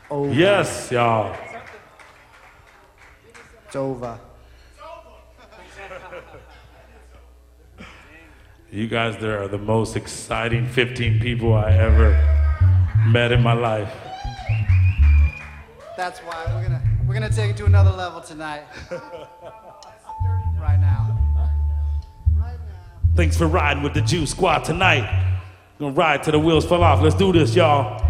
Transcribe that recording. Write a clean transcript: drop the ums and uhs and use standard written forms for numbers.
over. Yes, y'all. It's over. You guys, there are the most exciting 15 people I ever met in my life. That's why we're gonna take it to another level tonight. Right now. Thanks for riding with the Juice Squad tonight. Gonna ride till the wheels fall off. Let's do this, y'all.